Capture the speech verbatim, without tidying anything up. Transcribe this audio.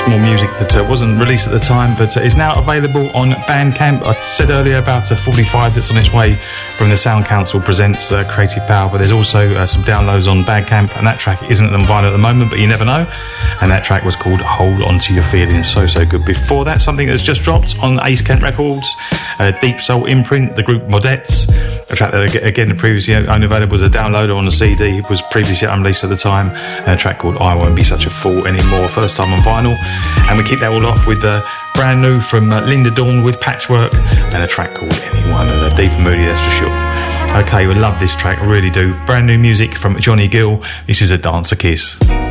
more music that uh, wasn't released at the time, but uh, is now available on Bandcamp. I said earlier about a forty-five that's on its way from the Sound Council presents uh, Creative Power, but there's also uh, some downloads on Bandcamp, and that track isn't on vinyl at the moment, but you never know. And that track was called Hold On To Your Feelings. So, so good. Before that, something that's just dropped on Ace Kent Records, uh, Deep Soul Imprint, the group Modettes, a track that again previously only available as a download or on a C D, was previously unreleased at the time, and a track called I Won't Be Such a Fool Anymore, first time on vinyl. And we kick that all off with uh, brand new from uh, Linda Dawn with Patchwork, and a track called Anyone, and uh, deep and moody, that's for sure. Okay, we love this track, really do. Brand new music from Johnny Gill. This is A Dancer Kiss.